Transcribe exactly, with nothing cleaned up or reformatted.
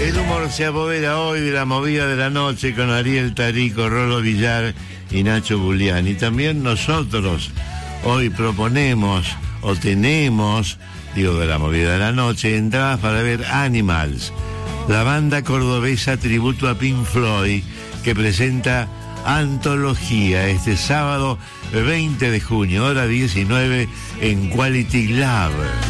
El humor se apodera hoy de la movida de la noche con Ariel Tarico, Rolo Villar y Nacho Bulián. Y también nosotros hoy proponemos o tenemos, digo, de la movida de la noche, entradas para ver Animals, la banda cordobesa tributo a Pink Floyd, que presenta Antología este sábado veinte de junio, hora diecinueve, en Quality Lab.